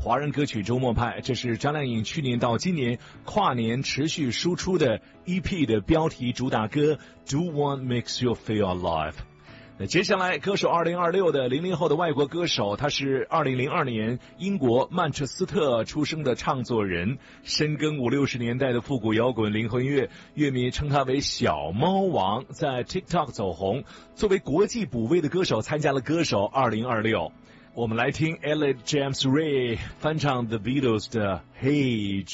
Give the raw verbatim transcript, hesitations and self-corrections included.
华人歌曲周末派，这是张靓颖去年到今年跨年持续输出的 E P 的标题主打歌 Do What Makes You Feel Alive。那接下来歌手二零二六的零零后的外国歌手，他是二零零二年英国曼彻斯特出生的唱作人，深耕五六十年代的复古摇滚灵魂乐，乐迷称他为小猫王，在 TikTok 走红，作为国际补位的歌手参加了歌手二零二六。我们来听 Ella James Ray 翻唱 The Beatles 的 Hey